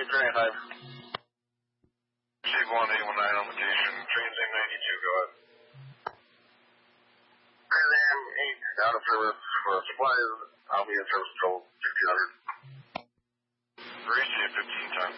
Anaheim. Receive 1819 on location. Trans-Am 92, go ahead. Trans-Am 8 out of service for supplies. I'll be in service until 1600. Receive 1510.